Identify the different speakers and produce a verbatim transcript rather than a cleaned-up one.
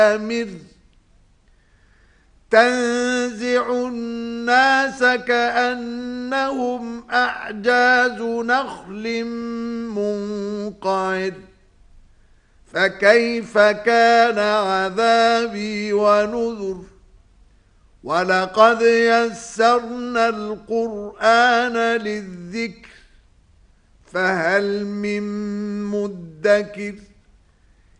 Speaker 1: أمر تنزع الناس كأنهم أعجاز نخل منقعر فكيف كان عذابي ونذر ولقد يسرنا القرآن للذكر فهل من مدكر